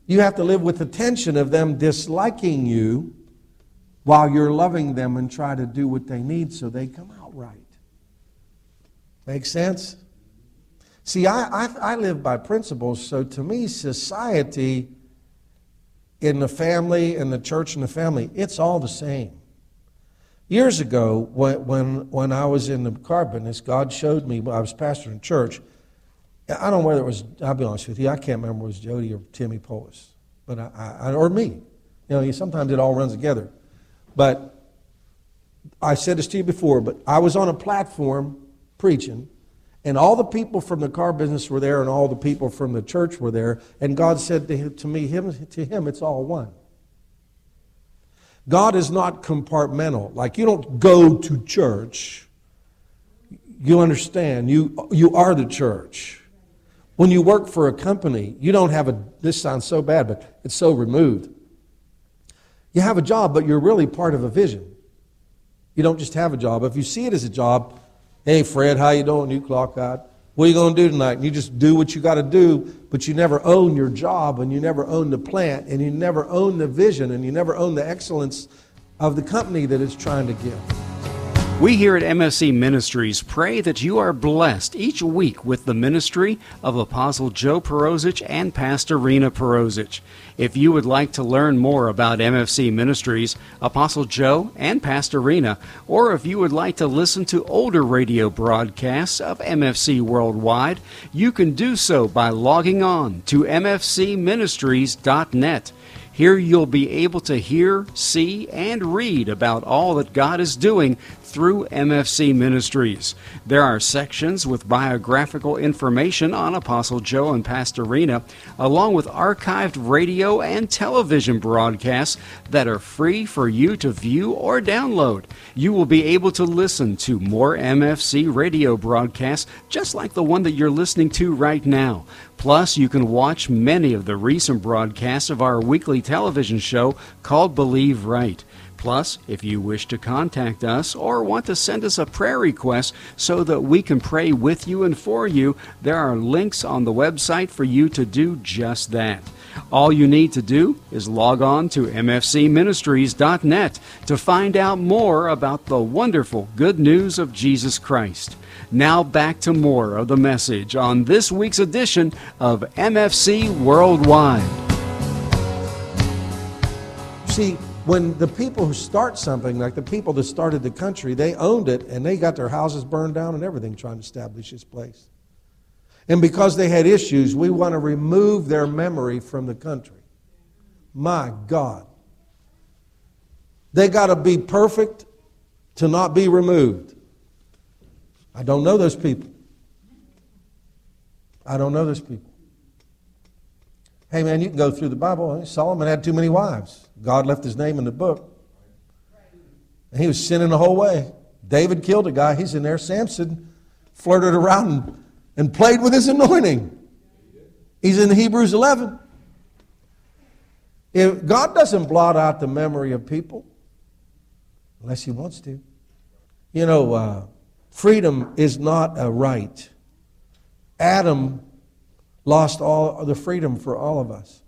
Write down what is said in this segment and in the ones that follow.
You have to live with the tension of them disliking you while you're loving them and try to do what they need so they come out right. Make sense? See, I live by principles, so to me, society in the family and the church and the family, it's all the same. Years ago, when I was in the car business, God showed me, I was pastoring church. I don't know whether it was, I'll be honest with you, I can't remember if it was Jody or Timmy Polis, but or me. You know, sometimes it all runs together. But I said this to you before, but I was on a platform preaching, and all the people from the car business were there, and all the people from the church were there, and God said to him, it's all one. God is not compartmental. Like, you don't go to church. You understand. You are the church. When you work for a company, you don't have this sounds so bad, but it's so removed. You have a job, but you're really part of a vision. You don't just have a job. If you see it as a job, hey, Fred, how you doing? You clock out. What are you going to do tonight? And you just do what you got to do, but you never own your job, and you never own the plant, and you never own the vision, and you never own the excellence of the company that it's trying to give. We here at MFC Ministries pray that you are blessed each week with the ministry of Apostle Joe Perosic and Pastor Rena Perosic. If you would like to learn more about MFC Ministries, Apostle Joe and Pastor Rena, or if you would like to listen to older radio broadcasts of MFC Worldwide, you can do so by logging on to mfcministries.net. Here you'll be able to hear, see, and read about all that God is doing through MFC Ministries. There are sections with biographical information on Apostle Joe and Pastor Rena, along with archived radio and television broadcasts that are free for you to view or download. You will be able to listen to more MFC radio broadcasts just like the one that you're listening to right now. Plus, you can watch many of the recent broadcasts of our weekly television show called Believe Right. Plus, if you wish to contact us or want to send us a prayer request so that we can pray with you and for you, there are links on the website for you to do just that. All you need to do is log on to mfcministries.net to find out more about the wonderful good news of Jesus Christ. Now back to more of the message on this week's edition of MFC Worldwide. See, when the people who start something, like the people that started the country, they owned it and they got their houses burned down and everything trying to establish this place. And because they had issues, we want to remove their memory from the country. My God. They got to be perfect to not be removed. I don't know those people. I don't know those people. Hey man, you can go through the Bible. Solomon had too many wives. God left his name in the book. And he was sinning the whole way. David killed a guy. He's in there. Samson flirted around and played with his anointing. He's in Hebrews 11. If God doesn't blot out the memory of people unless he wants to. You know, freedom is not a right. Adam lost all the freedom for all of us.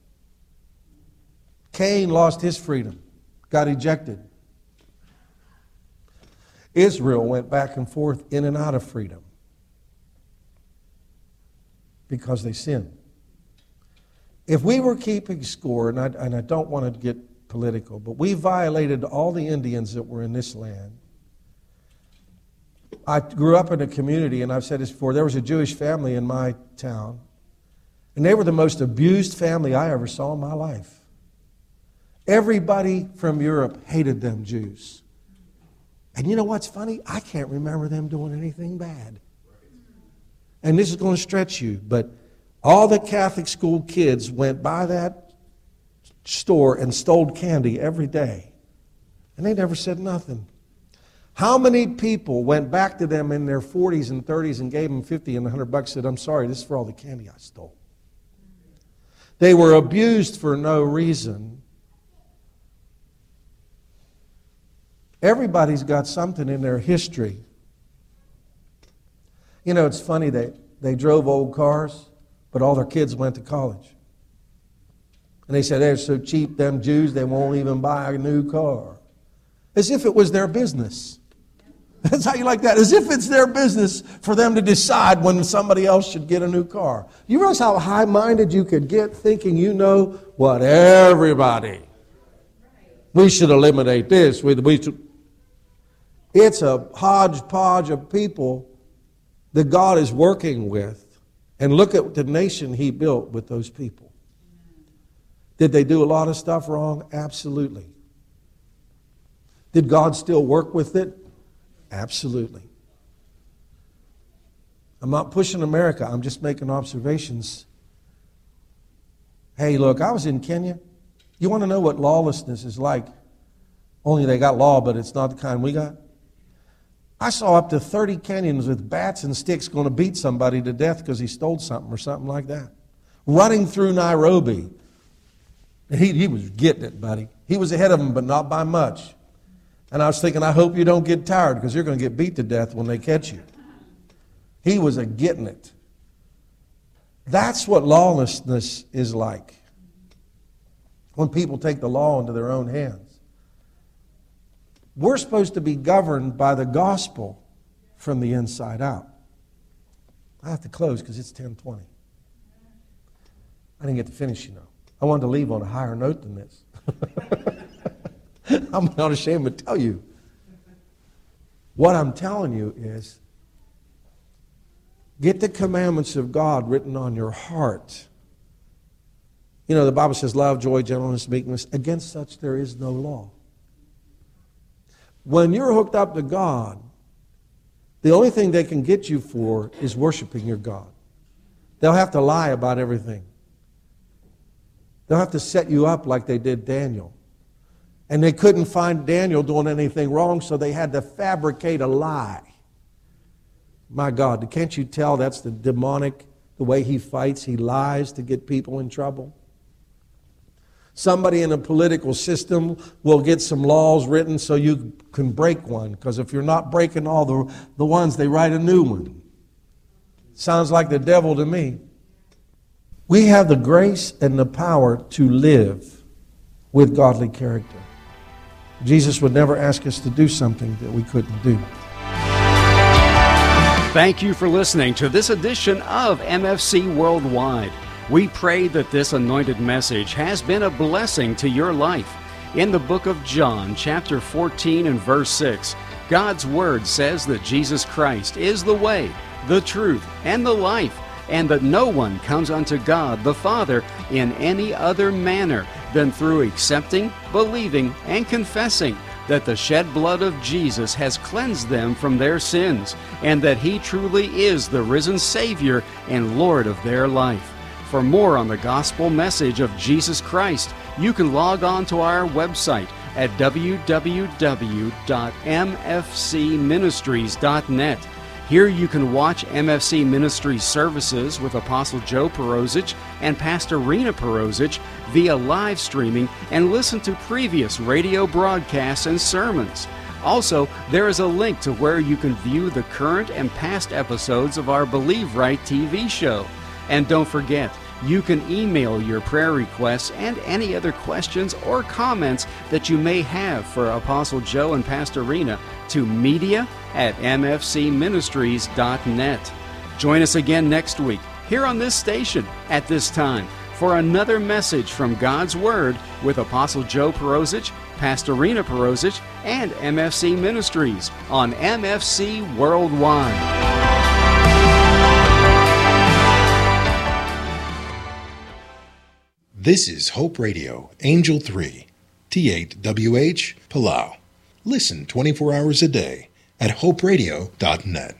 Cain lost his freedom, got ejected. Israel went back and forth in and out of freedom because they sinned. If we were keeping score, and I don't want to get political, but we violated all the Indians that were in this land. I grew up in a community, and I've said this before, there was a Jewish family in my town, and they were the most abused family I ever saw in my life. Everybody from Europe hated them Jews. And you know what's funny? I can't remember them doing anything bad. And this is going to stretch you, but all the Catholic school kids went by that store and stole candy every day. And they never said nothing. How many people went back to them in their 40s and 30s and gave them $50 and $100 and said, I'm sorry, this is for all the candy I stole. They were abused for no reason. Everybody's got something in their history. You know, it's funny, they drove old cars, but all their kids went to college. And they said, they're so cheap, them Jews, they won't even buy a new car. As if it was their business. That's how you like that. As if it's their business for them to decide when somebody else should get a new car. You realize how high-minded you could get thinking you know what everybody. We should eliminate this. It's a hodgepodge of people that God is working with. And look at the nation He built with those people. Did they do a lot of stuff wrong? Absolutely. Did God still work with it? Absolutely. I'm not pushing America. I'm just making observations. Hey, look, I was in Kenya. You want to know what lawlessness is like? Only they got law, but it's not the kind we got. I saw up to 30 Kenyans with bats and sticks going to beat somebody to death because he stole something or something like that. Running through Nairobi. He was getting it, buddy. He was ahead of them, but not by much. And I was thinking, I hope you don't get tired because you're going to get beat to death when they catch you. He was a getting it. That's what lawlessness is like. When people take the law into their own hands. We're supposed to be governed by the gospel from the inside out. I have to close because it's 10:20. I didn't get to finish, you know. I wanted to leave on a higher note than this. I'm not ashamed to tell you. What I'm telling you is, get the commandments of God written on your heart. You know, the Bible says love, joy, gentleness, meekness. Against such there is no law. When you're hooked up to God, the only thing they can get you for is worshiping your God. They'll have to lie about everything. They'll have to set you up like they did Daniel. And they couldn't find Daniel doing anything wrong, so they had to fabricate a lie. My God, can't you tell that's the demonic, the way he fights? He lies to get people in trouble. Somebody in a political system will get some laws written so you can break one, because if you're not breaking all the ones, they write a new one. Sounds like the devil to me. We have the grace and the power to live with godly character. Jesus would never ask us to do something that we couldn't do. Thank you for listening to this edition of MFC Worldwide. We pray that this anointed message has been a blessing to your life. In the book of John, chapter 14 and verse 6, God's Word says that Jesus Christ is the way, the truth, and the life, and that no one comes unto God the Father in any other manner than through accepting, believing, and confessing that the shed blood of Jesus has cleansed them from their sins, and that He truly is the risen Savior and Lord of their life. For more on the gospel message of Jesus Christ, you can log on to our website at www.mfcministries.net. Here you can watch MFC Ministries services with Apostle Joe Perosic and Pastor Rena Perosic via live streaming and listen to previous radio broadcasts and sermons. Also, there is a link to where you can view the current and past episodes of our Believe Right TV show. And don't forget, you can email your prayer requests and any other questions or comments that you may have for Apostle Joe and Pastor Rena to media@mfcministries.net. Join us again next week here on this station at this time for another message from God's Word with Apostle Joe Perosic, Pastor Rena Perosic, and MFC Ministries on MFC Worldwide. This is Hope Radio, Angel 3, T8WH, Palau. Listen 24 hours a day at hoperadio.net.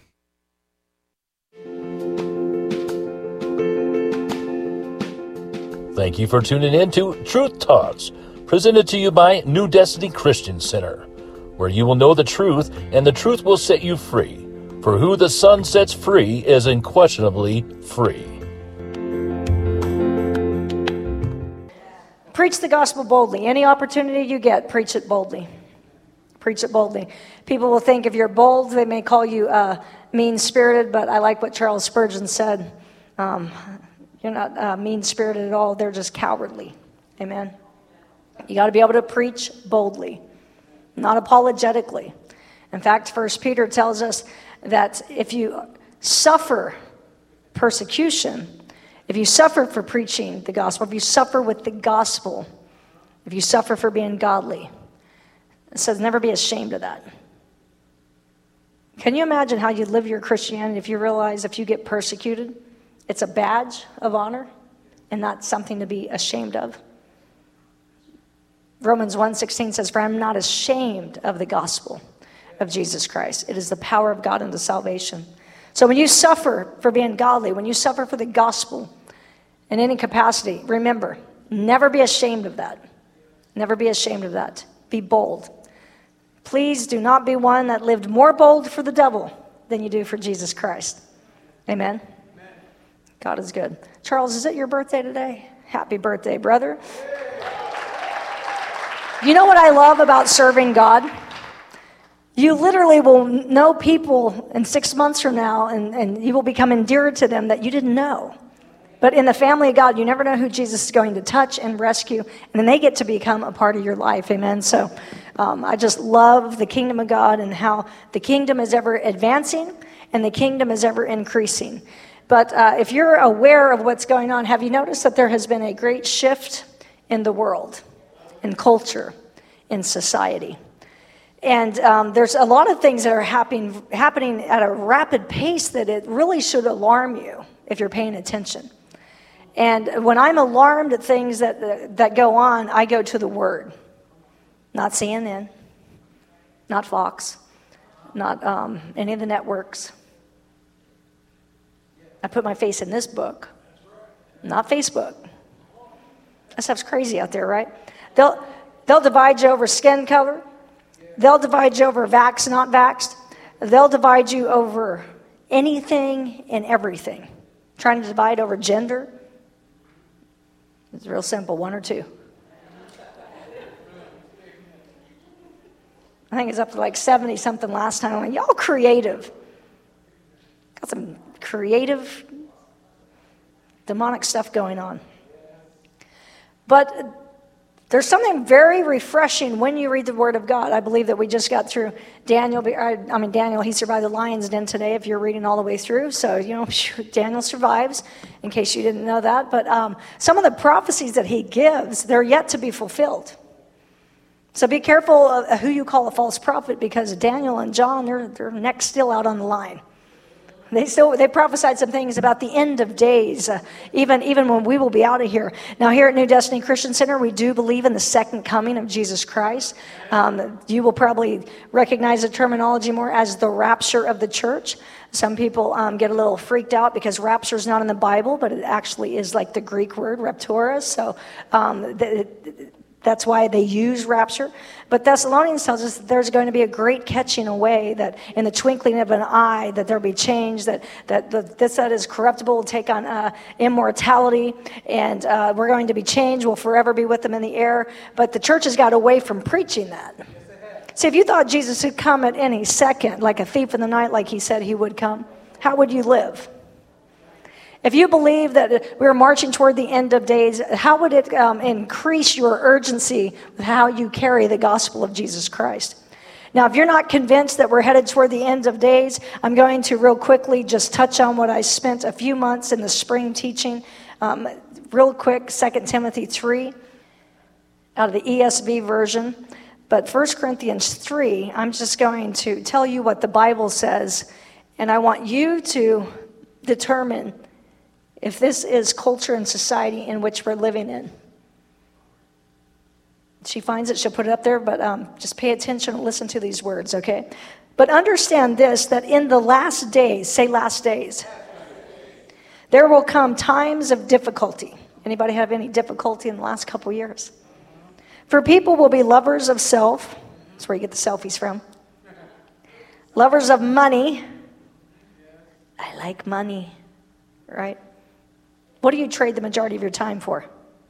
Thank you for tuning in to Truth Talks, presented to you by New Destiny Christian Center, where you will know the truth and the truth will set you free. For who the Son sets free is unquestionably free. Preach the gospel boldly. Any opportunity you get, preach it boldly. Preach it boldly. People will think if you're bold, they may call you mean-spirited, but I like what Charles Spurgeon said. You're not mean-spirited at all. They're just cowardly. Amen. You got to be able to preach boldly, not apologetically. In fact, 1 Peter tells us that if you suffer persecution, if you suffer for preaching the gospel, if you suffer with the gospel, if you suffer for being godly, it says never be ashamed of that. Can you imagine how you live your Christianity if you realize if you get persecuted, it's a badge of honor and not something to be ashamed of? Romans 1:16 says, "For I am not ashamed of the gospel of Jesus Christ. It is the power of God unto salvation." So when you suffer for being godly, when you suffer for the gospel in any capacity, remember, never be ashamed of that. Never be ashamed of that. Be bold. Please do not be one that lived more bold for the devil than you do for Jesus Christ. Amen? God is good. Charles, is it your birthday today? Happy birthday, brother. You know what I love about serving God? You literally will know people in 6 months from now, and you will become endeared to them that you didn't know. But in the family of God, you never know who Jesus is going to touch and rescue, and then they get to become a part of your life. Amen? So I just love the kingdom of God and how the kingdom is ever advancing and the kingdom is ever increasing. But if you're aware of what's going on, have you noticed that there has been a great shift in the world, in culture, in society? And there's a lot of things that are happening at a rapid pace that it really should alarm you if you're paying attention. And when I'm alarmed at things that go on, I go to the Word. Not CNN, not Fox, not any of the networks. I put my face in this book, not Facebook. That stuff's crazy out there, right? They'll divide you over skin color. They'll divide you over vaxxed, not vaxxed. They'll divide you over anything and everything. Trying to divide over gender. It's real simple, one or two. I think it's up to like 70-something last time. I'm like, y'all creative. Got some creative, demonic stuff going on. But there's something very refreshing when you read the Word of God. I believe that we just got through Daniel. Daniel, he survived the lion's den today if you're reading all the way through. So, Daniel survives, in case you didn't know that. But some of the prophecies that he gives, they're yet to be fulfilled. So be careful of who you call a false prophet, because Daniel and John, their necks still out on the line. They prophesied some things about the end of days, even when we will be out of here. Now, here at New Destiny Christian Center, we do believe in the second coming of Jesus Christ. You will probably recognize the terminology more as the rapture of the church. Some people get a little freaked out because rapture is not in the Bible, but it actually is like the Greek word, raptura. So that's why they use rapture. But Thessalonians tells us that there's going to be a great catching away, that in the twinkling of an eye, that there'll be change, that this that is corruptible will take on immortality, and we're going to be changed. We'll forever be with them in the air. But the church has got away from preaching that. See, if you thought Jesus would come at any second, like a thief in the night, like he said he would come, how would you live? If you believe that we're marching toward the end of days, how would it increase your urgency with how you carry the gospel of Jesus Christ? Now, if you're not convinced that we're headed toward the end of days, I'm going to real quickly just touch on what I spent a few months in the spring teaching. Real quick, 2 Timothy 3 out of the ESV version. But 1 Corinthians 3, I'm just going to tell you what the Bible says, and I want you to determine if this is culture and society in which we're living in. She finds it, she'll put it up there, but just pay attention and listen to these words, okay? But understand this, that in the last days, say last days, there will come times of difficulty. Anybody have any difficulty in the last couple years? For people will be lovers of self. That's where you get the selfies from. Lovers of money. I like money, right? What do you trade the majority of your time for?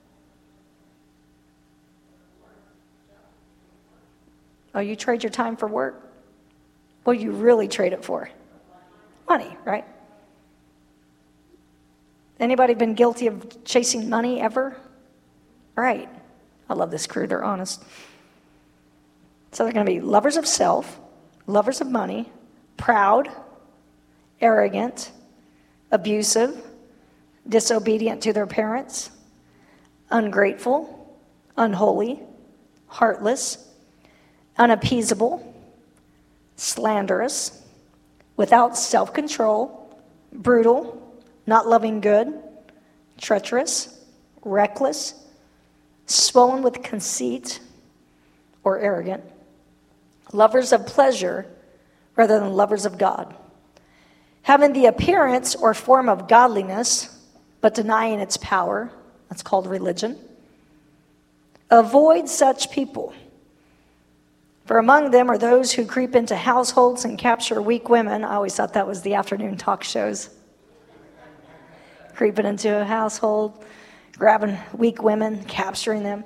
Oh, you trade your time for work? What do you really trade it for? Money, right? Anybody been guilty of chasing money ever? Right. I love this crew. They're honest. So they're going to be lovers of self, lovers of money, proud, arrogant, abusive, disobedient to their parents, ungrateful, unholy, heartless, unappeasable, slanderous, without self-control, brutal, not loving good, treacherous, reckless, swollen with conceit, or arrogant, lovers of pleasure rather than lovers of God, having the appearance or form of godliness, but denying its power. That's called religion. Avoid such people. For among them are those who creep into households and capture weak women. I always thought that was the afternoon talk shows. Creeping into a household, grabbing weak women, capturing them.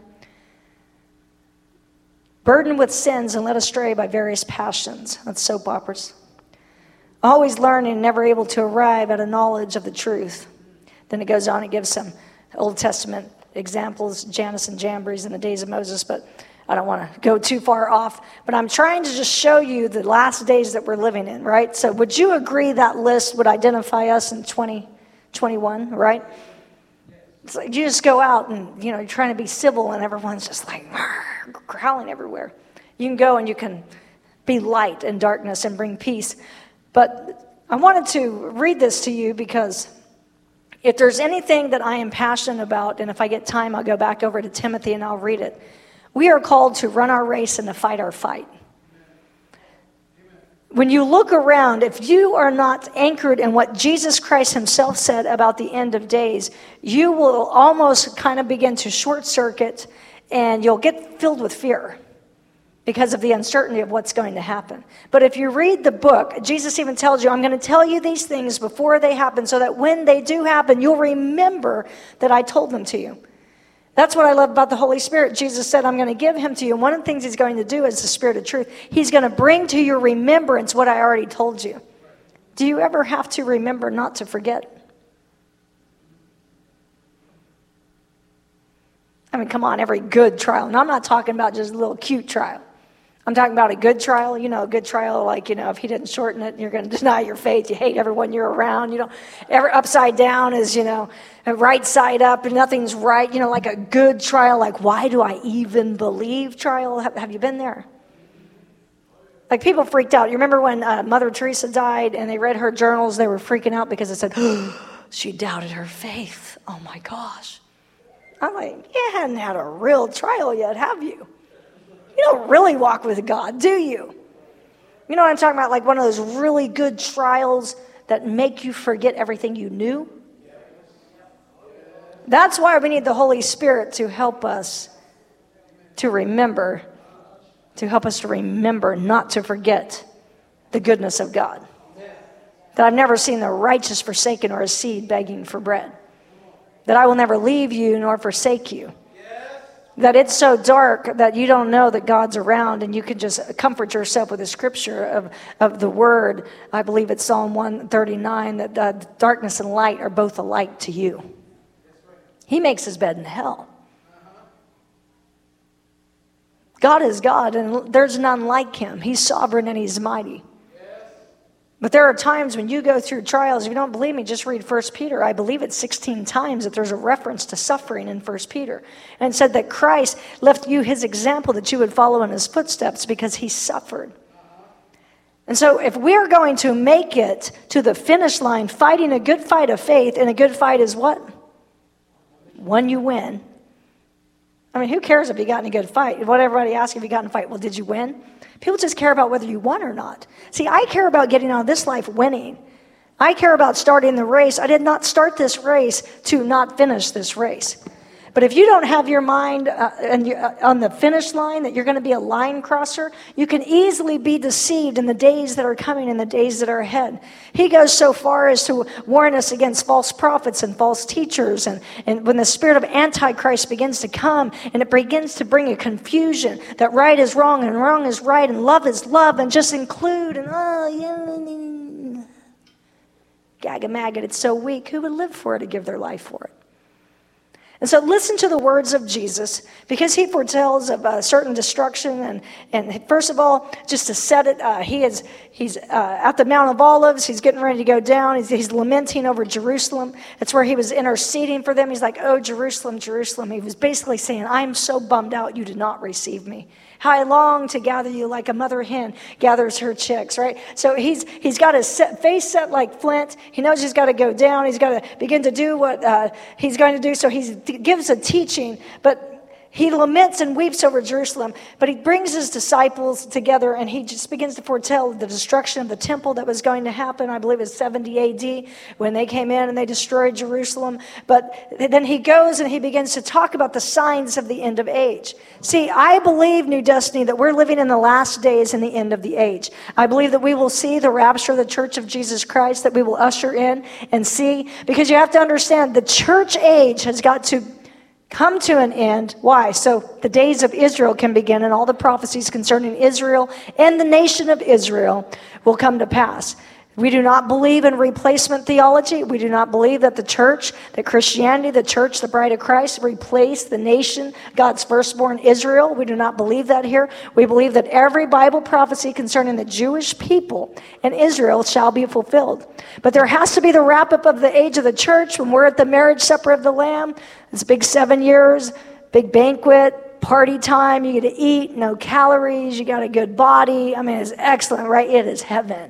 Burdened with sins and led astray by various passions. That's soap operas. Always learning and never able to arrive at a knowledge of the truth. Then it goes on and gives some Old Testament examples, Jannes and Jambres in the days of Moses, but I don't want to go too far off. But I'm trying to just show you the last days that we're living in, right? So would you agree that list would identify us in 2021, right? It's like you just go out and, you're trying to be civil and everyone's just like growling everywhere. You can go and you can be light in darkness and bring peace. But I wanted to read this to you because if there's anything that I am passionate about, and if I get time, I'll go back over to Timothy and I'll read it. We are called to run our race and to fight our fight. When you look around, if you are not anchored in what Jesus Christ himself said about the end of days, you will almost kind of begin to short circuit and you'll get filled with fear because of the uncertainty of what's going to happen. But if you read the book, Jesus even tells you, I'm going to tell you these things before they happen so that when they do happen, you'll remember that I told them to you. That's what I love about the Holy Spirit. Jesus said, I'm going to give him to you. And one of the things he's going to do is the Spirit of truth. He's going to bring to your remembrance what I already told you. Do you ever have to remember not to forget? I mean, come on, every good trial. And I'm not talking about just a little cute trial. I'm talking about a good trial. A good trial like, if he didn't shorten it, you're going to deny your faith. You hate everyone you're around. Every upside down is, a right side up and nothing's right. Like a good trial, like why do I even believe trial? Have you been there? Like people freaked out. You remember when Mother Teresa died and they read her journals, they were freaking out because it said, she doubted her faith. Oh my gosh. I'm like, you hadn't had a real trial yet, have you? You don't really walk with God, do you? You know what I'm talking about? Like one of those really good trials that make you forget everything you knew. That's why we need the Holy Spirit to help us to remember, not to forget the goodness of God. That I've never seen the righteous forsaken or a seed begging for bread. That I will never leave you nor forsake you. That it's so dark that you don't know that God's around and you can just comfort yourself with the scripture of the word. I believe it's Psalm 139 that darkness and light are both alike to you. He makes his bed in hell. God is God and there's none like him. He's sovereign and he's mighty. But there are times when you go through trials. If you don't believe me, just read 1 Peter. I believe it's 16 times that there's a reference to suffering in 1 Peter. And it said that Christ left you his example that you would follow in his footsteps because he suffered. And so if we're going to make it to the finish line, fighting a good fight of faith, and a good fight is what? One you win. I mean, who cares if you got in a good fight? What everybody asks if you got in a fight, well, did you win? People just care about whether you won or not. See, I care about getting out of this life winning. I care about starting the race. I did not start this race to not finish this race. But if you don't have your mind on the finish line, that you're going to be a line crosser, you can easily be deceived in the days that are coming and the days that are ahead. He goes so far as to warn us against false prophets and false teachers. And when the spirit of Antichrist begins to come and it begins to bring a confusion that right is wrong and wrong is right and love is love and just include and gag-a-maggot, it's so weak. Who would live for it to give their life for it? And so listen to the words of Jesus, because he foretells of a certain destruction. And first of all, just to set it, he's at the Mount of Olives. He's getting ready to go down. He's lamenting over Jerusalem. That's where he was interceding for them. He's like, oh, Jerusalem, Jerusalem. He was basically saying, I'm so bummed out you did not receive me. How I long to gather you like a mother hen gathers her chicks, right? So he's got his face set like flint. He knows he's got to go down. He's got to begin to do what he's going to do. So he gives a teaching, but he laments and weeps over Jerusalem, but he brings his disciples together and he just begins to foretell the destruction of the temple that was going to happen. I believe it's 70 AD when they came in and they destroyed Jerusalem. But then he goes and he begins to talk about the signs of the end of age. See, I believe, New Destiny, that we're living in the last days and the end of the age. I believe that we will see the rapture of the Church of Jesus Christ, that we will usher in and see, because you have to understand the church age has got to come to an end. Why? So the days of Israel can begin, and all the prophecies concerning Israel and the nation of Israel will come to pass. We do not believe in replacement theology. We do not believe that the church, that Christianity, the church, the bride of Christ, replaced the nation, God's firstborn Israel. We do not believe that here. We believe that every Bible prophecy concerning the Jewish people and Israel shall be fulfilled. But there has to be the wrap-up of the age of the church when we're at the marriage supper of the Lamb. It's big 7 years, big banquet, party time. You get to eat, no calories. You got a good body. I mean, it's excellent, right? It is heaven.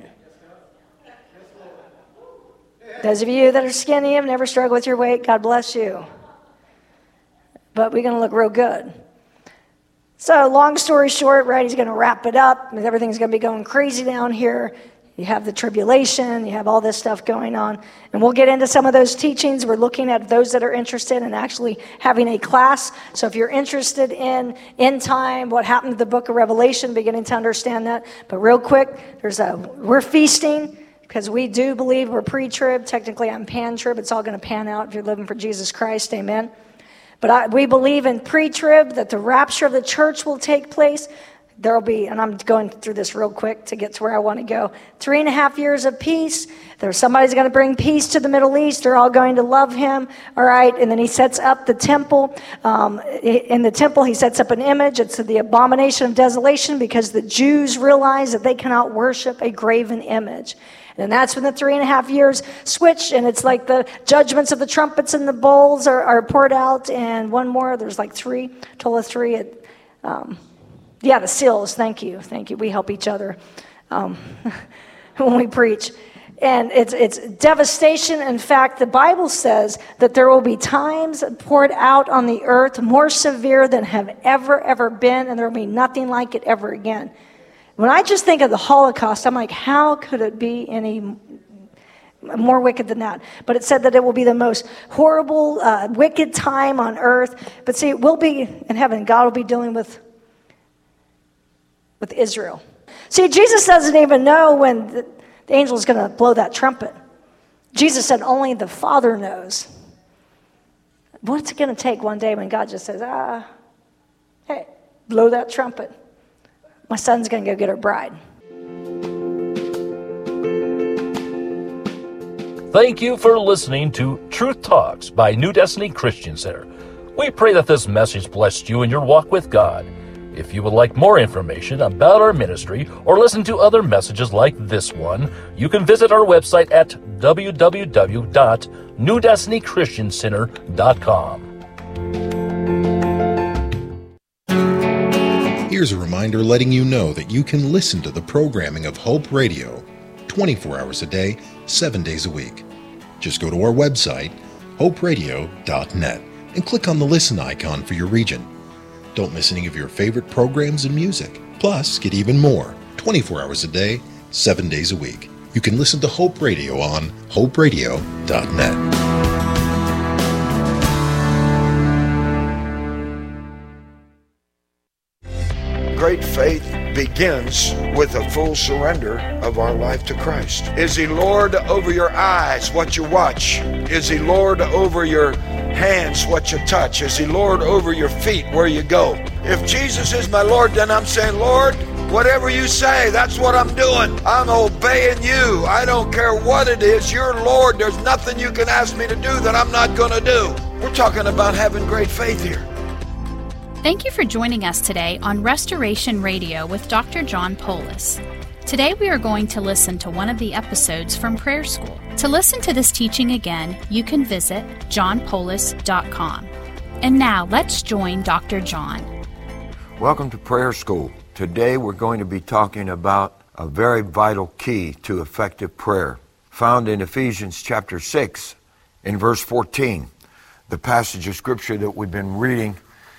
Those of you that are skinny and never struggle with your weight, God bless you. But we're going to look real good. So long story short, right, he's going to wrap it up. Everything's going to be going crazy down here. You have the tribulation. You have all this stuff going on. And we'll get into some of those teachings. We're looking at those that are interested in actually having a class. So if you're interested in end time, what happened to the book of Revelation, beginning to understand that. But real quick, we're feasting. Because we do believe we're pre-trib. Technically, I'm pan-trib. It's all going to pan out if you're living for Jesus Christ. Amen. But we believe in pre-trib, that the rapture of the church will take place. There will be, and I'm going through this real quick to get to where I want to go, 3.5 years of peace. Somebody's going to bring peace to the Middle East. They're all going to love him. All right. And then he sets up the temple. In the temple, he sets up an image. It's the abomination of desolation, because the Jews realize that they cannot worship a graven image. And that's when the 3.5 years switch, and it's like the judgments of the trumpets and the bowls are poured out, and one more. There's like three, total of three. The seals. Thank you. We help each other when we preach. And it's devastation. In fact, the Bible says that there will be times poured out on the earth more severe than have ever been, and there will be nothing like it ever again. When I just think of the Holocaust, I'm like, how could it be any more wicked than that? But it said that it will be the most horrible, wicked time on earth. But see, it will be in heaven. God will be dealing with Israel. See, Jesus doesn't even know when the angel is going to blow that trumpet. Jesus said only the Father knows. What's it going to take one day when God just says, hey, blow that trumpet. My son's going to go get her bride. Thank you for listening to Truth Talks by New Destiny Christian Center. We pray that this message blessed you in your walk with God. If you would like more information about our ministry or listen to other messages like this one, you can visit our website at www.newdestinychristiancenter.com. Here's a reminder letting you know that you can listen to the programming of Hope Radio 24 hours a day, 7 days a week. Just go to our website, hoperadio.net, and click on the listen icon for your region. Don't miss any of your favorite programs and music. Plus, get even more 24 hours a day, 7 days a week. You can listen to Hope Radio on hoperadio.net. Great faith begins with a full surrender of our life to Christ. Is He Lord over your eyes, what you watch? Is He Lord over your hands, what you touch? Is He Lord over your feet, where you go? If Jesus is my Lord, then I'm saying, Lord, whatever you say, that's what I'm doing. I'm obeying you. I don't care what it is. You're Lord. There's nothing you can ask me to do that I'm not going to do. We're talking about having great faith here. Thank you for joining us today on Restoration Radio with Dr. John Poulos. Today we are going to listen to one of the episodes from Prayer School. To listen to this teaching again, you can visit johnpoulos.com. And now let's join Dr. John. Welcome to Prayer School. Today we're going to be talking about a very vital key to effective prayer, found in Ephesians chapter 6 in verse 14, the passage of Scripture that we've been reading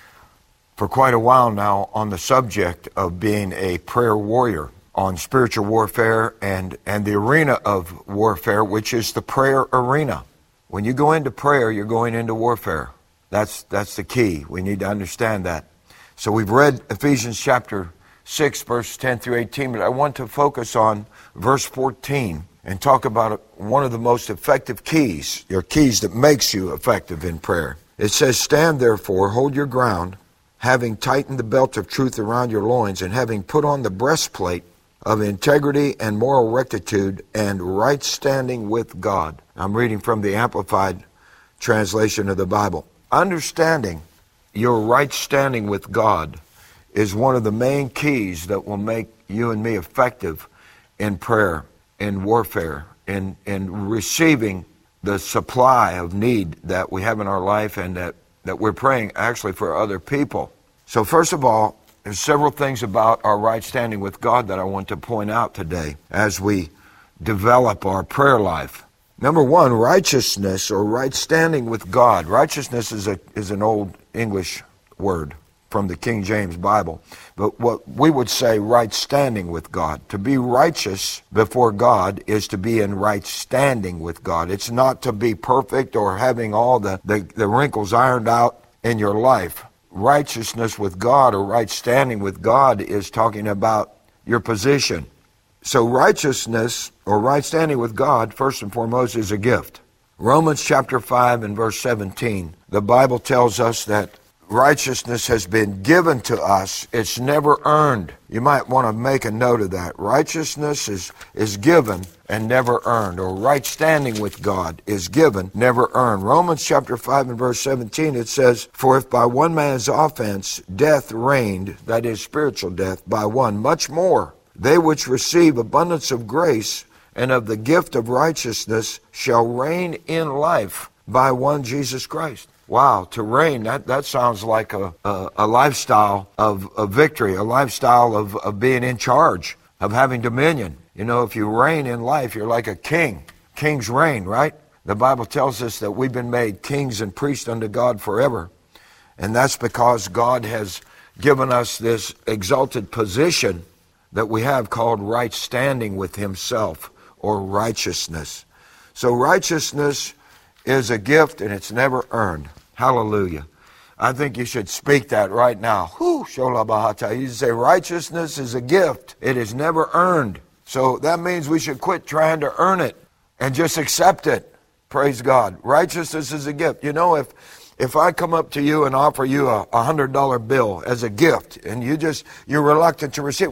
for quite a while now on the subject of being a prayer warrior, on spiritual warfare and the arena of warfare, which is the prayer arena. When you go into prayer, you're going into warfare. That's the key. We need to understand that. So we've read Ephesians chapter 6, verses 10 through 18, but I want to focus on verse 14 and talk about one of the most effective keys, your keys that makes you effective in prayer. It says, "Stand therefore, hold your ground, having tightened the belt of truth around your loins, and having put on the breastplate of integrity and moral rectitude and right standing with God." I'm reading from the Amplified translation of the Bible. Understanding your right standing with God is one of the main keys that will make you and me effective in prayer, in warfare, in receiving the supply of need that we have in our life and that we're praying actually for other people. So first of all, there's several things about our right standing with God that I want to point out today as we develop our prayer life. Number one, righteousness or right standing with God. Righteousness is an old English word from the King James Bible. But what we would say right standing with God. To be righteous before God is to be in right standing with God. It's not to be perfect or having all the wrinkles ironed out in your life. Righteousness with God or right standing with God is talking about your position. So righteousness or right standing with God, first and foremost, is a gift. Romans chapter 5 and verse 17, the Bible tells us that righteousness has been given to us. It's never earned. You might want to make a note of that. Righteousness is given and never earned, or right standing with God is given, never earned. Romans chapter 5 and verse 17, it says, "For if by one man's offense death reigned," that is spiritual death, "by one, much more they which receive abundance of grace and of the gift of righteousness shall reign in life by one Jesus Christ." Wow, to reign, that sounds like a lifestyle of victory, a lifestyle of being in charge, of having dominion. You know, if you reign in life, you're like a king. Kings reign, right? The Bible tells us that we've been made kings and priests unto God forever. And that's because God has given us this exalted position that we have called right standing with Himself, or righteousness. So righteousness is a gift and it's never earned. Hallelujah. I think you should speak that right now. Whew, Shola Bahata. You say righteousness is a gift. It is never earned. So that means we should quit trying to earn it and just accept it. Praise God. Righteousness is a gift. You know, if I come up to you and offer you a $100 bill as a gift, and you're reluctant to receive,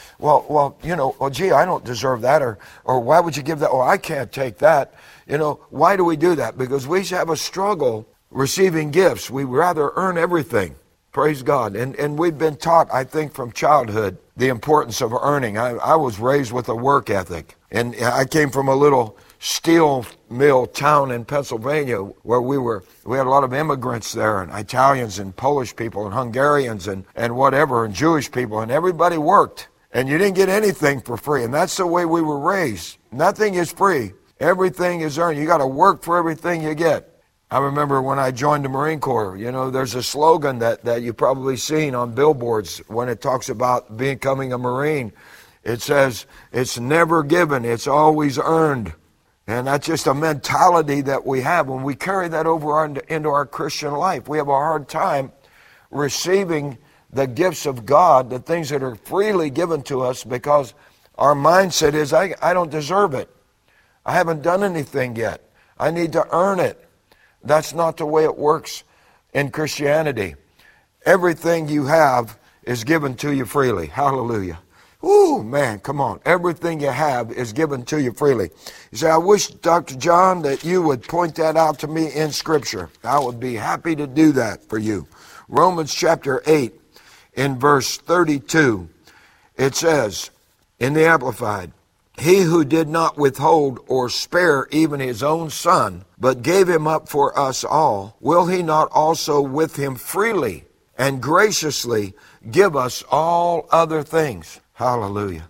gee, I don't deserve that, or why would you give that? Oh, I can't take that. You know, why do we do that? Because we have a struggle receiving gifts. We rather earn everything. Praise God. And we've been taught, I think, from childhood, the importance of earning. I was raised with a work ethic. And I came from a little steel mill town in Pennsylvania where we had a lot of immigrants there, and Italians and Polish people and Hungarians and whatever, and Jewish people, and everybody worked. And you didn't get anything for free. And that's the way we were raised. Nothing is free. Everything is earned. You got to work for everything you get. I remember when I joined the Marine Corps, you know, there's a slogan that you've probably seen on billboards when it talks about becoming a Marine. It says, it's never given, it's always earned. And that's just a mentality that we have. When we carry that over into our Christian life, we have a hard time receiving the gifts of God, the things that are freely given to us, because our mindset is, I don't deserve it. I haven't done anything yet. I need to earn it. That's not the way it works in Christianity. Everything you have is given to you freely. Hallelujah. Ooh, man, come on. Everything you have is given to you freely. You say, I wish, Dr. John, that you would point that out to me in Scripture. I would be happy to do that for you. Romans chapter 8, in verse 32, it says, in the Amplified, he who did not withhold or spare even his own Son, but gave him up for us all, will he not also with him freely and graciously give us all other things? Hallelujah.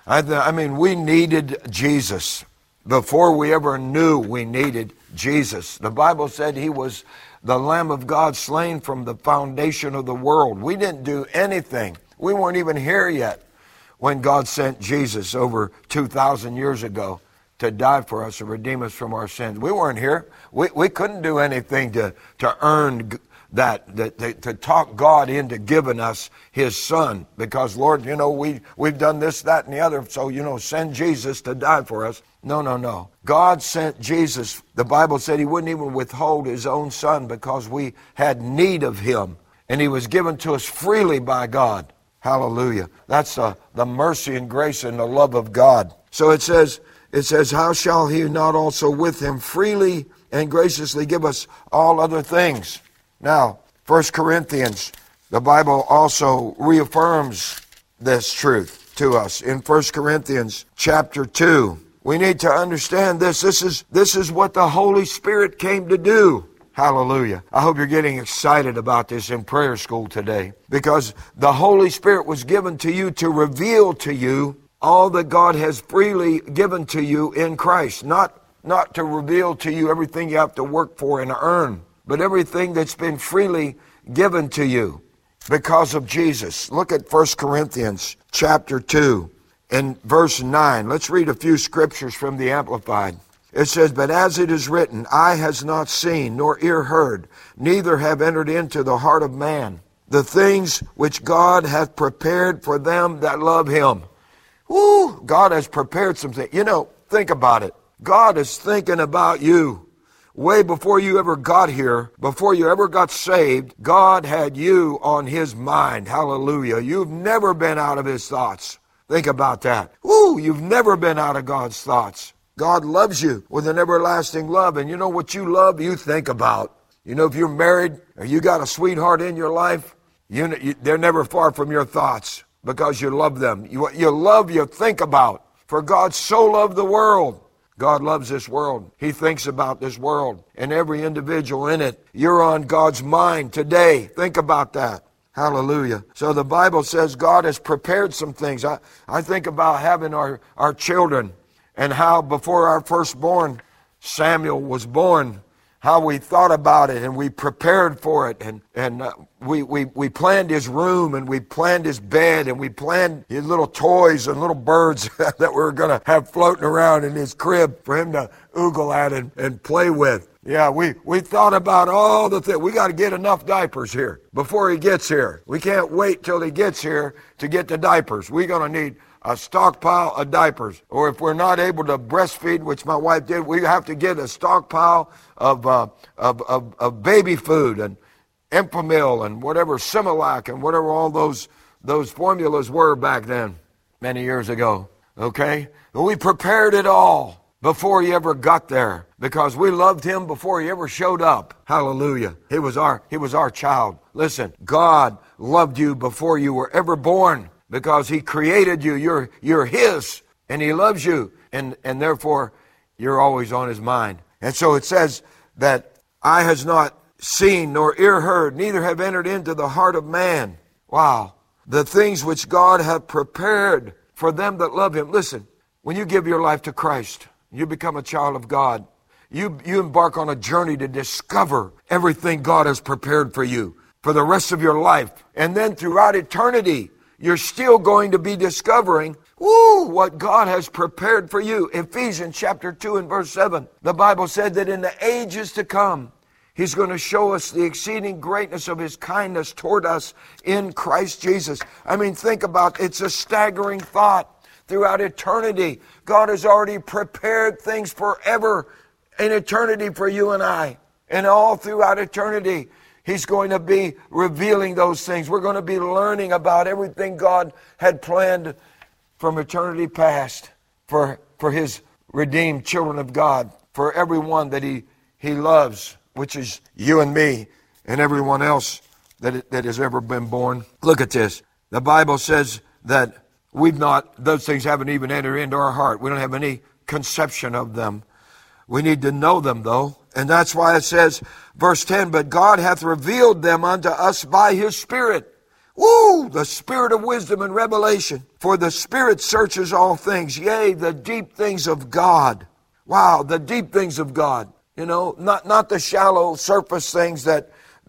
I mean, we needed Jesus before we ever knew we needed Jesus. The Bible said he was the Lamb of God slain from the foundation of the world. We didn't do anything. We weren't even here yet when God sent Jesus over 2,000 years ago to die for us, to redeem us from our sins. We weren't here. We couldn't do anything to earn that, to talk God into giving us his Son. Because, Lord, we've done this, that, and the other, so, send Jesus to die for us. No. God sent Jesus. The Bible said he wouldn't even withhold his own Son because we had need of him. And he was given to us freely by God. Hallelujah. That's the mercy and grace and the love of God. So it says, how shall he not also with him freely and graciously give us all other things? Now, 1 Corinthians, the Bible also reaffirms this truth to us. In 1 Corinthians chapter 2, we need to understand this. This is what the Holy Spirit came to do. Hallelujah. I hope you're getting excited about this in prayer school today, because the Holy Spirit was given to you to reveal to you all that God has freely given to you in Christ. Not to reveal to you everything you have to work for and earn, but everything that's been freely given to you because of Jesus. Look at 1 Corinthians chapter 2 and verse 9. Let's read a few scriptures from the Amplified. It says, but as it is written, eye has not seen, nor ear heard, neither have entered into the heart of man the things which God hath prepared for them that love him. Woo! God has prepared some things. Think about it. God is thinking about you. Way before you ever got here, before you ever got saved, God had you on his mind. Hallelujah. You've never been out of his thoughts. Think about that. Woo! You've never been out of God's thoughts. God loves you with an everlasting love. And you know what you love, you think about. If you're married or you got a sweetheart in your life, they're never far from your thoughts because you love them. You think about. For God so loved the world. God loves this world. He thinks about this world and every individual in it. You're on God's mind today. Think about that. Hallelujah. So the Bible says God has prepared some things. I think about having our children, and how before our firstborn, Samuel, was born, how we thought about it and we prepared for it. And we planned his room, and we planned his bed, and we planned his little toys and little birds that we were going to have floating around in his crib for him to oogle at and play with. Yeah, we thought about all the things. We got to get enough diapers here before he gets here. We can't wait till he gets here to get the diapers. We're going to need a stockpile of diapers. Or if we're not able to breastfeed, which my wife did, we have to get a stockpile of baby food and Enfamil and whatever, Similac and whatever all those formulas were back then, many years ago. Okay? And we prepared it all before he ever got there, because we loved him before he ever showed up. Hallelujah. He was our child. Listen, God loved you before you were ever born, because he created you. You're his, and he loves you, and therefore you're always on his mind. And so it says that eye has not seen, nor ear heard, neither have entered into the heart of man. Wow. The things which God hath prepared for them that love him. Listen, when you give your life to Christ, you become a child of God. You embark on a journey to discover everything God has prepared for you for the rest of your life. And then throughout eternity, you're still going to be discovering what God has prepared for you. Ephesians chapter 2 and verse 7, the Bible said that in the ages to come, he's going to show us the exceeding greatness of his kindness toward us in Christ Jesus. I mean, think about it. It's a staggering thought. Throughout eternity, God has already prepared things forever in eternity for you and I. And all throughout eternity, he's going to be revealing those things. We're going to be learning about everything God had planned from eternity past for His redeemed children of God, for everyone that He loves, which is you and me and everyone else that has ever been born. Look at this. The Bible says that those things haven't even entered into our heart. We don't have any conception of them. We need to know them, though. And that's why it says, verse 10, but God hath revealed them unto us by His Spirit. Woo! The Spirit of wisdom and revelation. For the Spirit searches all things, yea, the deep things of God. Wow, the deep things of God. You know, not the shallow surface things that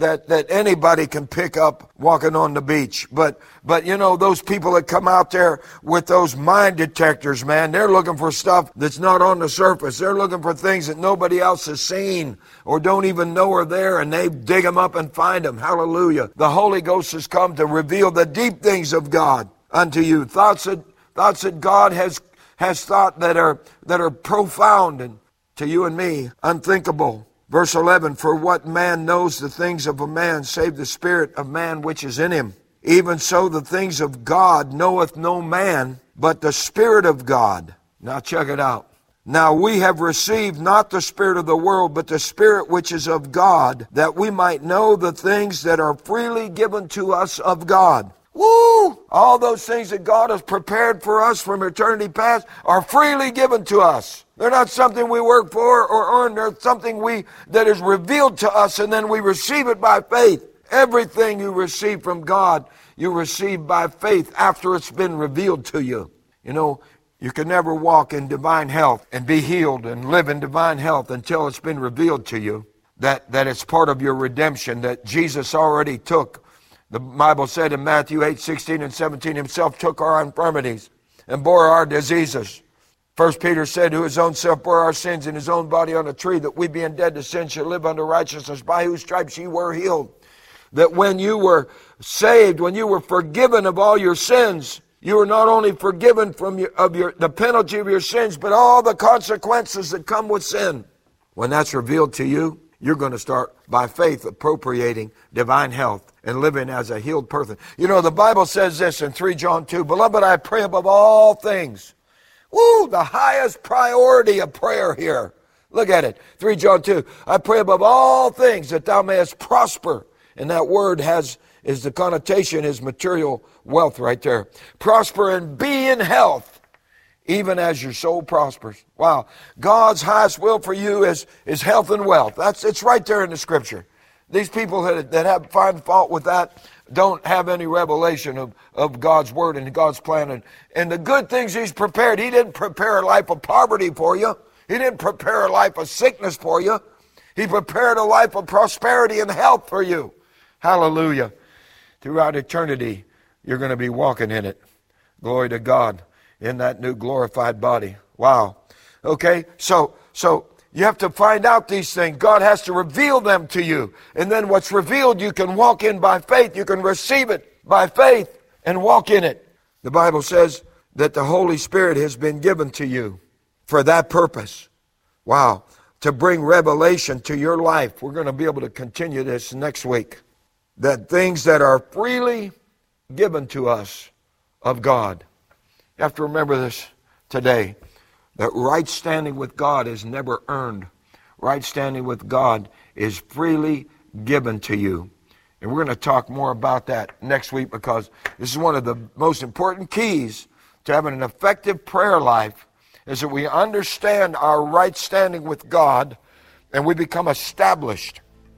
anybody can pick up walking on the beach. But you know, those people that come out there with those mine detectors, man, they're looking for stuff that's not on the surface. They're looking for things that nobody else has seen or don't even know are there, and they dig them up and find them. Hallelujah. The Holy Ghost has come to reveal the deep things of God unto you. Thoughts that God has thought that are profound, and to you and me, unthinkable. Verse 11, for what man knows the things of a man, save the spirit of man which is in him? Even so the things of God knoweth no man, but the Spirit of God. Now check it out. Now we have received not the spirit of the world, but the Spirit which is of God, that we might know the things that are freely given to us of God. Woo! All those things that God has prepared for us from eternity past are freely given to us. They're not something we work for or earn. They're something that is revealed to us, and then we receive it by faith. Everything you receive from God, you receive by faith after it's been revealed to you. You know, you can never walk in divine health and be healed and live in divine health until it's been revealed to you that it's part of your redemption, that Jesus already took. The Bible said in Matthew 8:16 and 17, Himself took our infirmities and bore our diseases. 1 Peter said, who His own self bore our sins in His own body on a tree, that we being dead to sin should live unto righteousness, by whose stripes ye were healed. That when you were saved, when you were forgiven of all your sins, you were not only forgiven from the penalty of your sins, but all the consequences that come with sin. When that's revealed to you, you're going to start by faith appropriating divine health and living as a healed person. You know, the Bible says this in 3 John 2, beloved, I pray above all things. Woo, the highest priority of prayer here. Look at it. 3 John 2, I pray above all things that thou mayest prosper. And that word is the connotation is material wealth right there. Prosper and be in health, even as your soul prospers. Wow. God's highest will for you is health and wealth. It's right there in the Scripture. These people that find fault with that don't have any revelation of God's Word and God's plan. And the good things He's prepared, He didn't prepare a life of poverty for you. He didn't prepare a life of sickness for you. He prepared a life of prosperity and health for you. Hallelujah. Throughout eternity, you're going to be walking in it. Glory to God, in that new glorified body. Wow. Okay, so you have to find out these things. God has to reveal them to you. And then what's revealed, you can walk in by faith. You can receive it by faith and walk in it. The Bible says that the Holy Spirit has been given to you for that purpose. Wow. To bring revelation to your life. We're going to be able to continue this next week. That things that are freely given to us of God. You have to remember this today. That right standing with God is never earned. Right standing with God is freely given to you. And we're going to talk more about that next week, because this is one of the most important keys to having an effective prayer life, is that we understand our right standing with God and we become established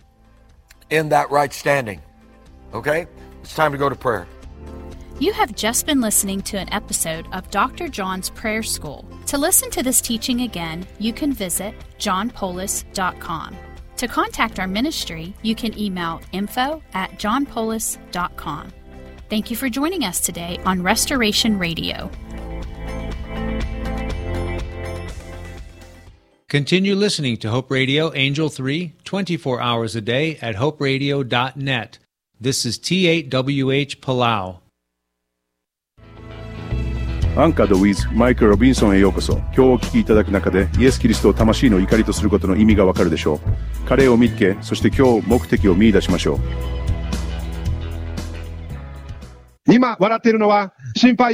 in that right standing. Okay? It's time to go to prayer. You have just been listening to an episode of Dr. John's Prayer School. To listen to this teaching again, you can visit johnpolis.com. To contact our ministry, you can email info@johnpolis.com. Thank you for joining us today on Restoration Radio. Continue listening to Hope Radio Angel 3 24 hours a day at hoperadio.net. This is T8WH Palau. アンカード with マイク・ロビンソンへようこそ。今日お聞きいただく中でイエス・キリストを魂の怒りとすることの意味がわかるでしょう。彼を見つけ、そして今日目的を見出しましょう。 今笑っているのは心配や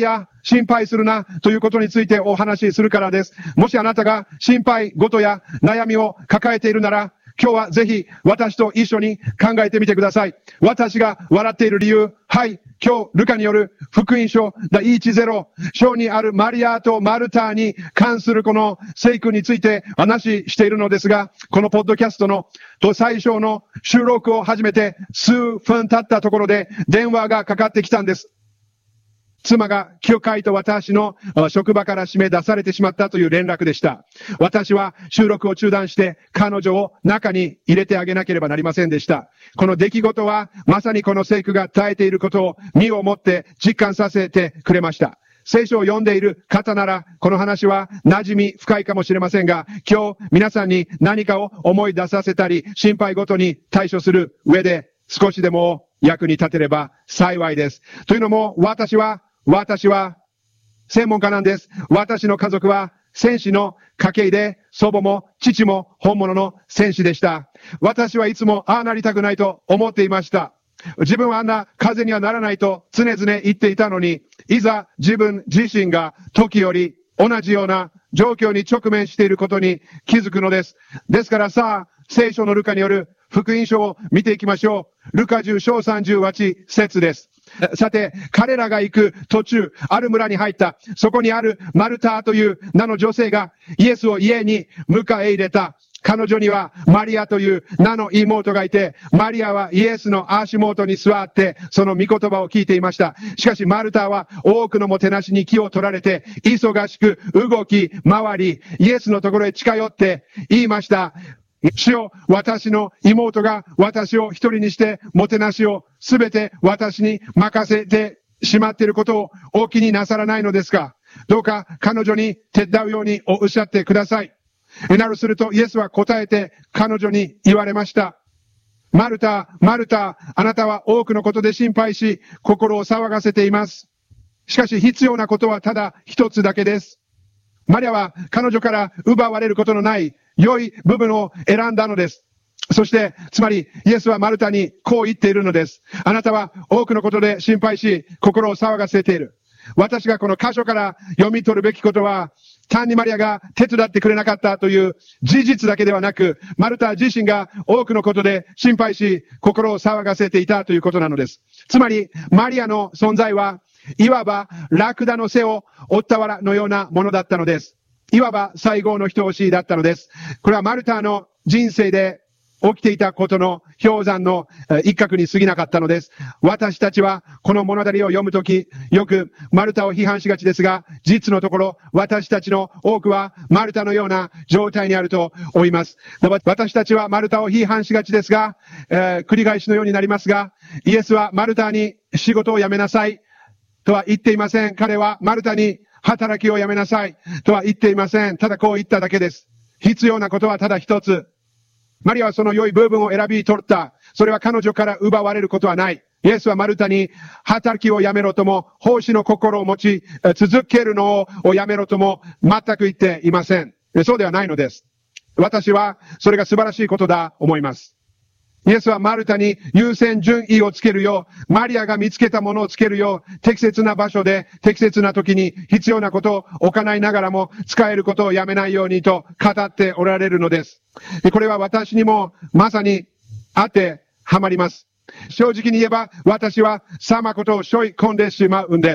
心配するなということについてお話しするからです。もしあなたが心配事や悩みを抱えているなら、今日はぜひ私と一緒に考えてみてください。私が笑っている理由、はい、今日ルカによる福音書第10章にあるマリアとマルタに関するこの聖句について話しているのですが、このポッドキャストの最初の収録を始めて数分経ったところで電話がかかってきたんです。妻が教会と私の職場から締め出されてしまったという連絡でした。私は収録を中断して彼女を中に入れてあげなければなりませんでした。この出来事はまさにこの聖句が耐えていることを身をもって実感させてくれました。聖書を読んでいる方ならこの話は馴染み深いかもしれませんが、今日皆さんに何かを思い出させたり心配ごとに対処する上で少しでも役に立てれば幸いです。というのも私は専門家なんです。私の家族は戦士の家系で、祖母も父も本物の戦士でした。私はいつもああなりたくないと思っていました。自分はあんな風にはならないと常々言っていたのに、いざ自分自身が時より同じような状況に直面していることに気づくのです。ですからさあ、聖書のルカによる福音書を見ていきましょう。ルカ10章38節です。さて、彼らが行く途中、ある村に入った。そこにあるマルタという名の女性がイエスを家に迎え入れた。彼女にはマリアという名の妹がいて、マリアはイエスの足元に座って、その御言葉を聞いていました。しかしマルタは多くのもてなしに気を取られて、忙しく動き回り、イエスのところへ近寄って言いました。主よ、私の妹が私を一人にしてもてなしをすべて私に任せてしまっていることをお気になさらないのですか？どうか彼女に手伝うようにおっしゃってください。なるするとイエスは答えて彼女に言われました。マルタ、マルタ、あなたは多くのことで心配し、心を騒がせています。しかし必要なことはただ一つだけです。マリアは彼女から奪われることのない良い部分を選んだのです。そして、つまり、イエスはマルタにこう言っているのです。あなたは多くのことで心配し、心を騒がせている。私がこの箇所から読み取るべきことは、単にマリアが手伝ってくれなかったという事実だけではなく、マルタ自身が多くのことで心配し、心を騒がせていたということなのです。つまり、マリアの存在は、いわばラクダの背を負った藁のようなものだったのです。いわば最後の一押しだったのです。これはマルタの人生で起きていたことの氷山の一角に過ぎなかったのです。私たちはこの物語を読むとき、よくマルタを批判しがちですが、実のところ私たちの多くはマルタのような状態にあると思います。私たちはマルタを批判しがちですが、繰り返しのようになりますが、イエスはマルタに仕事を辞めなさいとは言っていません。彼はマルタに働きをやめなさいとは言っていません。ただこう言っただけです。必要なことはただ一つ。マリアはその良い部分を選び取った。それは彼女から奪われることはない。イエスはマルタに働きをやめろとも、奉仕の心を持ち続けるのをやめろとも全く言っていません。そうではないのです。私はそれが素晴らしいことだと思います。イエスはマルタに優先順位をつけるよう、マリアが見つけたものをつけるよう、適切な場所で適切な時に必要なことを行いながらも使えることをやめないようにと語っておられるのです。これは私にもまさに当てはまります。正直に言えば私はさまことを背負い込んでしまうんです。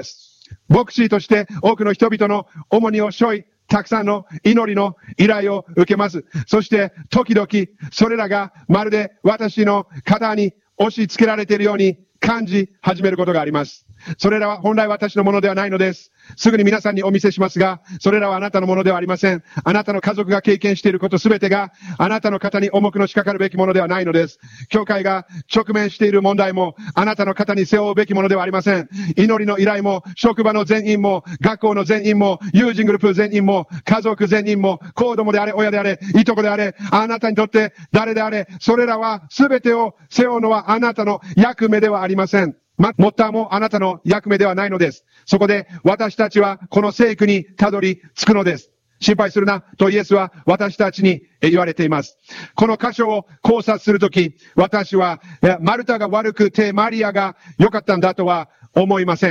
牧師として多くの人々の重荷を背負い、たくさんの祈りの依頼を受けます。そして時々それらがまるで私の肩に押し付けられているように感じ始めることがあります。それらは本来私のものではないのです。すぐに皆さんにお見せしますが、それらはあなたのものではありません。あなたの家族が経験していることすべてがあなたの肩に重くのしかかるべきものではないのです。教会が直面している問題もあなたの肩に背負うべきものではありません。祈りの依頼も職場の全員も学校の全員も友人グループ全員も家族全員も子供であれ親であれいとこであれあなたにとって誰であれそれらはすべてを背負うのはあなたの役目ではありません。もっともあなたの役目ではないのです。そこで私たちはこの聖句にたどり着くのです。心配するなとイエスは私たちに言われています。この箇所を考察するとき、私はマルタが悪くてマリアが良かったんだとは思いません。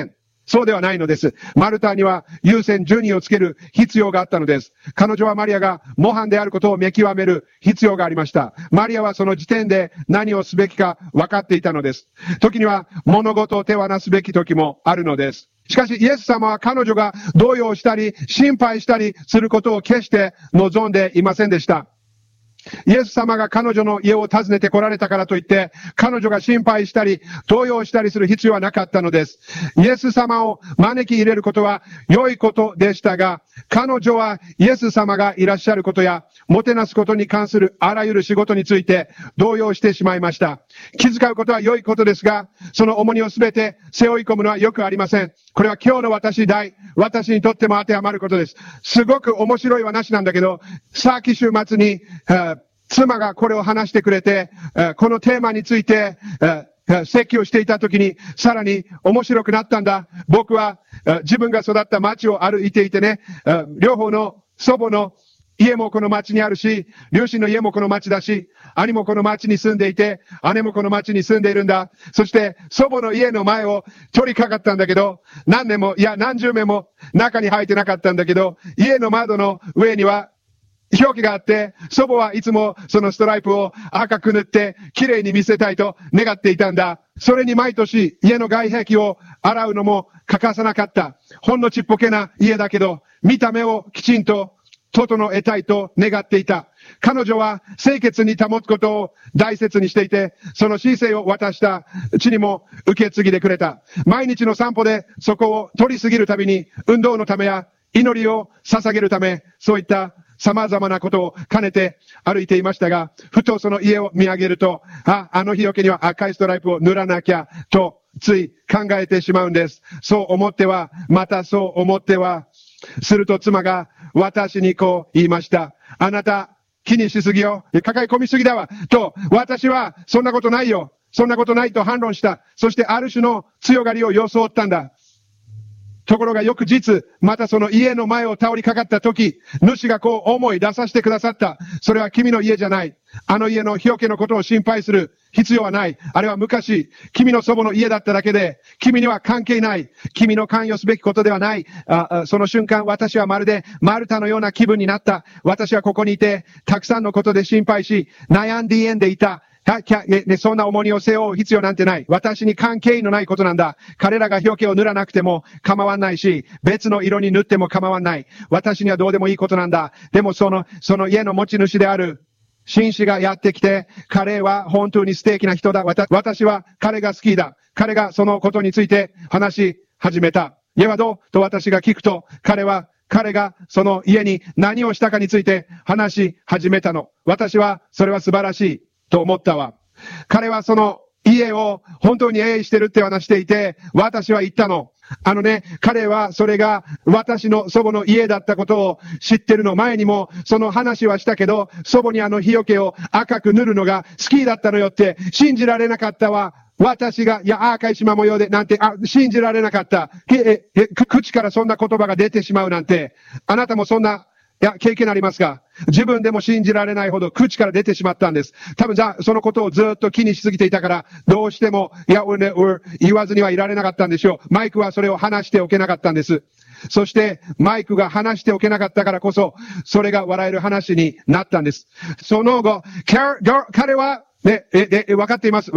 そうではないのです。マルタには優先順位をつける必要があったのです。彼女はマリアが模範であることを見極める必要がありました。マリアはその時点で何をすべきか分かっていたのです。時には物事を手放すべき時もあるのです。しかし、イエス様は彼女が動揺したり、心配したりすることを決して望んでいませんでした。イエス様が彼女の家を訪ねて来られたからといって、彼女が心配したり、動揺したりする必要はなかったのです。イエス様を招き入れることは良いことでしたが、彼女はイエス様がいらっしゃることや、もてなすことに関するあらゆる仕事について動揺してしまいました。気遣うことは良いことですが、その重荷をすべて背負い込むのはよくありません。これは今日の私にとっても当てはまることです。すごく面白い話なんだけど、先週末に、妻がこれを話してくれて、このテーマについて、説教していた時にさらに面白くなったんだ。僕は自分が育った町を歩いていてね、両方の祖母の家もこの町にあるし、両親の家もこの町だし、兄もこの町に住んでいて、姉もこの町に住んでいるんだ。そして祖母の家の前を取りかかったんだけど、何年も、いや何十年も中に入ってなかったんだけど、家の窓の上には表記があって、祖母はいつもそのストライプを赤く塗って綺麗に見せたいと願っていたんだ。それに毎年家の外壁を洗うのも欠かさなかった。ほんのちっぽけな家だけど、見た目をきちんと整えたいと願っていた。彼女は清潔に保つことを大切にしていて、その姿勢を私たちにも受け継ぎでくれた。毎日の散歩でそこを通り過ぎるたびに、運動のためや祈りを捧げるため、そういった様々なことを兼ねて歩いていましたが、ふとその家を見上げると、あの日よけには赤いストライプを塗らなきゃとつい考えてしまうんです。そう思っては、またそう思っては、すると妻が私にこう言いました。あなた気にしすぎよ。抱え込みすぎだわ。と、私はそんなことないよ。そんなことないと反論した。そしてある種の強がりを装ったんだ。ところが翌日、またその家の前を通りかかった時、主がこう思い出させてくださった。それは君の家じゃない。あの家の日よけのことを心配する必要はない。あれは昔、君の祖母の家だっただけで、君には関係ない。君の関与すべきことではない。その瞬間、私はまるでマルタのような気分になった。私はここにいて、たくさんのことで心配し、悩んでいた。そんな重荷を背負う必要なんてない。私に関係のないことなんだ。彼らが表記を塗らなくても構わないし、別の色に塗っても構わない。私にはどうでもいいことなんだ。でもその家の持ち主である紳士がやってきて、彼は本当に素敵な人だ。私は彼が好きだ。彼がそのことについて話し始めた。家はどうと私が聞くと、彼がその家に何をしたかについて話し始めたの。私はそれは素晴らしいと思ったわ。彼はその家を本当に愛してるって話していて、私は言ったの。彼はそれが私の祖母の家だったことを知ってるの。前にもその話はしたけど、祖母に日よけを赤く塗るのが好きだったのよって信じられなかったわ。私が、赤い縞模様でなんて、信じられなかった。口からそんな言葉が出てしまうなんて、あなたもそんな経験ありますか？自分でも信じられないほど口から出てしまったんです。多分そのことをずっと気にしすぎていたから、どうしても、言わずにはいられなかったんでしょう。マイクはそれを話しておけなかったんです。そして、マイクが話しておけなかったからこそ、それが笑える話になったんです。その後、彼は、わかっています。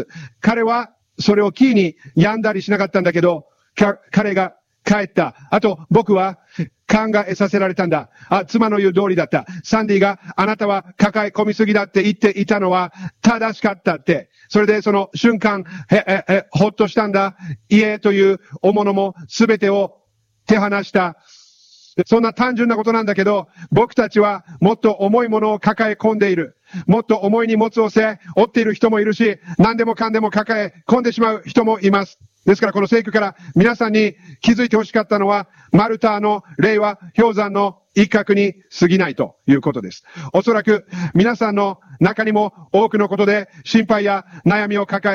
彼は、それをキーに病んだりしなかったんだけど、彼が帰った。あと、僕は、考えさせられたんだ。妻の言う通りだった。サンディがあなたは抱え込みすぎだって言っていたのは正しかったって。それでその瞬間、ほっとしたんだ。家という大物も全てを手放した。そんな単純なことなんだけど、僕たちはもっと重いものを抱え込んでいる。もっと重い荷物を負っている人もいるし、何でもかんでも抱え込んでしまう人もいます。ですからこの聖句から皆さんに気づいてほしかったのは、マルタの霊は氷山の一角に過ぎないということです。おそらく皆さんの中にも多くのことで心配や悩みを抱え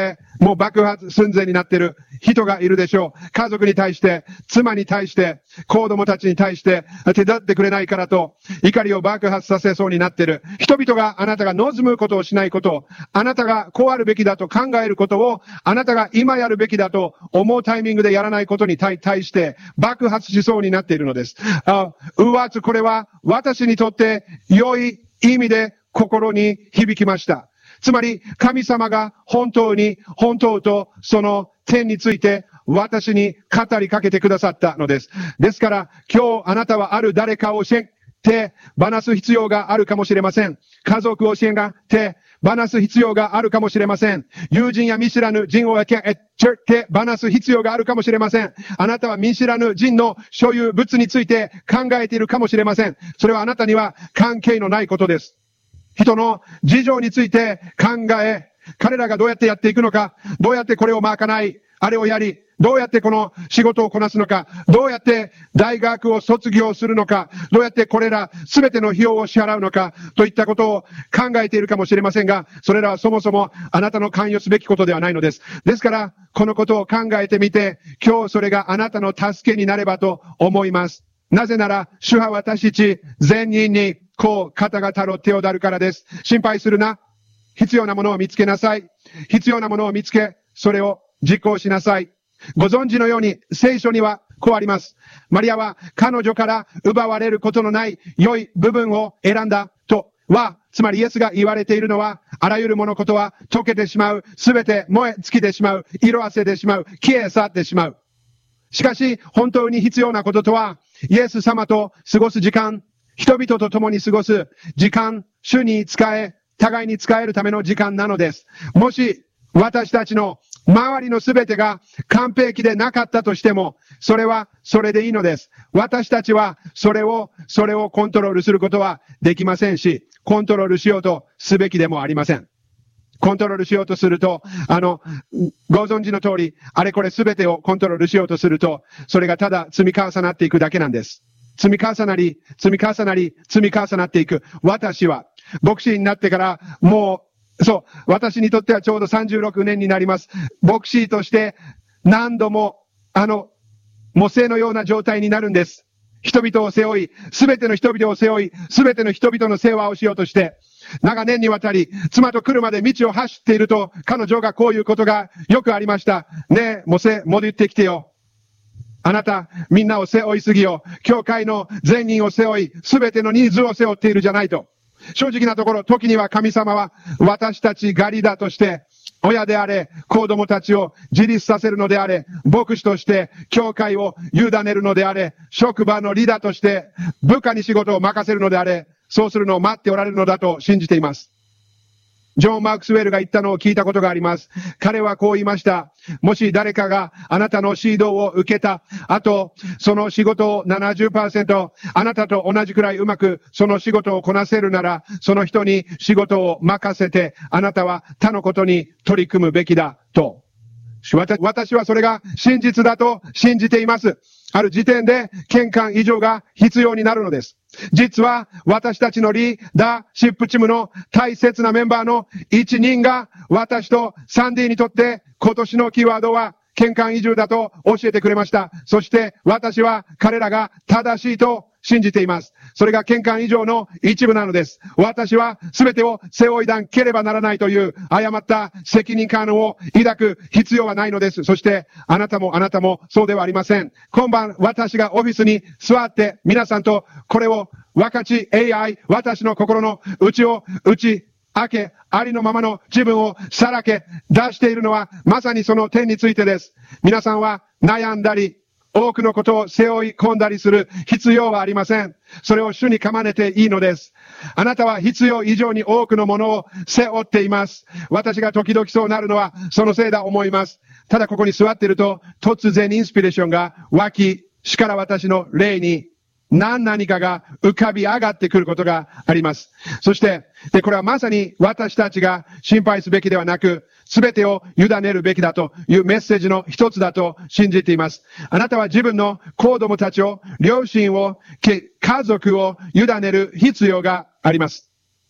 もう爆発寸前になっている人がいるでしょう。家族に対して、妻に対して、子供たちに対して、手伝ってくれないからと、怒りを爆発させそうになっている。人々があなたが望むことをしないこと、あなたがこうあるべきだと考えることを、あなたが今やるべきだと思うタイミングでやらないことに対して、爆発しそうになっているのです。これは私にとって良い意味で心に響きました。つまり、神様が本当とその点について私に語りかけてくださったのです。ですから、今日あなたはある誰かを手放す必要があるかもしれません。家族を手放す必要があるかもしれません。友人や見知らぬ人を手放す必要があるかもしれません。あなたは見知らぬ人の所有物について考えているかもしれません。それはあなたには関係のないことです。人の事情について考え、彼らがどうやってやっていくのか、どうやってこれを賄い、あれをやり、どうやってこの仕事をこなすのか、どうやって大学を卒業するのか、どうやってこれらすべての費用を支払うのか、といったことを考えているかもしれませんが、それらはそもそもあなたの関与すべきことではないのです。ですから、このことを考えてみて、今日それがあなたの助けになればと思います。なぜなら、主は私たち全人にこう肩がたろ手をだるからです。心配するな。必要なものを見つけなさい。必要なものを見つけ、それを実行しなさい。ご存知のように聖書にはこうあります。マリアは彼女から奪われることのない良い部分を選んだとは、つまりイエスが言われているのは、あらゆる物事は溶けてしまう、すべて燃え尽きてしまう、色あせてしまう、消え去ってしまう。しかし、本当に必要なこととは、イエス様と過ごす時間、人々と共に過ごす時間、主に仕え、互いに仕えるための時間なのです。もし、私たちの周りのすべてが完璧でなかったとしても、それはそれでいいのです。私たちはそれをコントロールすることはできませんし、コントロールしようとすべきでもありません。コントロールしようとすると、ご存知の通り、あれこれすべてをコントロールしようとすると、それがただ積み重なっていくだけなんです。積み重なり、積み重なり、積み重なっていく。私は、牧師になってから、私にとってはちょうど36年になります。牧師として何度も、母性のような状態になるんです。人々を背負い、すべての人々を背負い、すべての人々の世話をしようとして、長年にわたり、妻と車で道を走っていると、彼女がこういうことがよくありました。ねえ、戻ってきてよ。あなた、みんなを背負いすぎよ。教会の全人を背負い、すべてのニーズを背負っているじゃないと。正直なところ、時には神様は私たちがリーダーとして、親であれ、子供たちを自立させるのであれ、牧師として教会を委ねるのであれ、職場のリーダーとして部下に仕事を任せるのであれ、そうするのを待っておられるのだと信じています。ジョン・マークスウェルが言ったのを聞いたことがあります。彼はこう言いました。もし誰かがあなたの指導を受けた後、その仕事を 70% あなたと同じくらいうまくその仕事をこなせるなら、その人に仕事を任せて、あなたは他のことに取り組むべきだと。私はそれが真実だと信じています。ある時点で献還以上が必要になるのです。実は私たちのリーダーシップチームの大切なメンバーの一人が私とサンディにとって今年のキーワードは献還移住だと教えてくれました。そして私は彼らが正しいと信じています。それが献還以上の一部なのです。私は全てを背負いなければならないという誤った責任感を抱く必要はないのです。そしてあなたもそうではありません。今晩私がオフィスに座って皆さんとこれを分かち AI 私の心の内を打ち明け、ありのままの自分をさらけ出しているのはまさにその点についてです。皆さんは悩んだり多くのことを背負い込んだりする必要はありません。それを主に構ねていいのです。あなたは必要以上に多くのものを背負っています。私が時々そうなるのはそのせいだ思います。ただここに座っていると突然インスピレーションが湧き、主から私の霊に何かが浮かび上がってくることがあります。そして、これはまさに私たちが心配すべきではなく、すべてを委ねるべきだというメッセージの一つだと信じています。あなたは自分の子供たちを、両親を、家族を委ねる必要があります。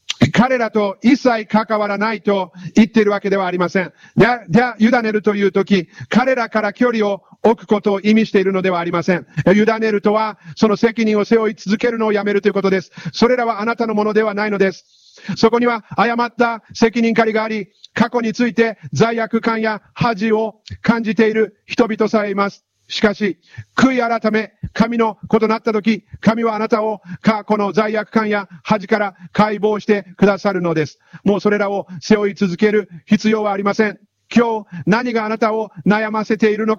彼らと一切関わらないと言っているわけではありません。じゃあ、委ねるというとき、彼らから距離を置くことを意味しているのではありません。委ねるとは、その責任を背負い続けるのをやめるということです。それらはあなたのものではないのです。そこには誤った責任狩りがあり、過去について罪悪感や恥を感じている人々さえいます。しかし、悔い改め、神のことなったとき、神はあなたを過去の罪悪感や恥から解放してくださるのです。もうそれらを背負い続ける必要はありません。今日、何があなたを悩ませているのか